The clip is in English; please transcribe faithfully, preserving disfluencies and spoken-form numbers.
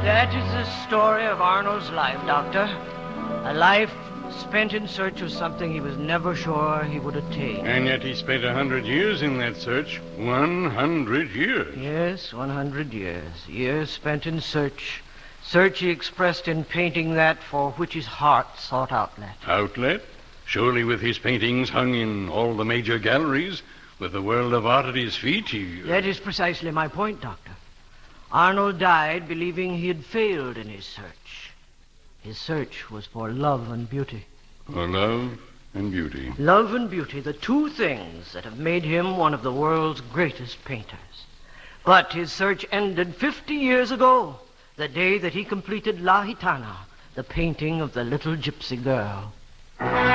That is the story of Arnold's life, Doctor. A life spent in search of something he was never sure he would attain. And yet he spent a hundred years in that search. One hundred years. Yes, one hundred years. Years spent in search. Search he expressed in painting that for which his heart sought outlet. Outlet? Surely with his paintings hung in all the major galleries, with the world of art at his feet, he... That is precisely my point, Doctor. Arnold died believing he had failed in his search. His search was for love and beauty. For love and beauty. Love and beauty, the two things that have made him one of the world's greatest painters. But his search ended fifty years ago, the day that he completed La Gitana, the painting of the little gypsy girl.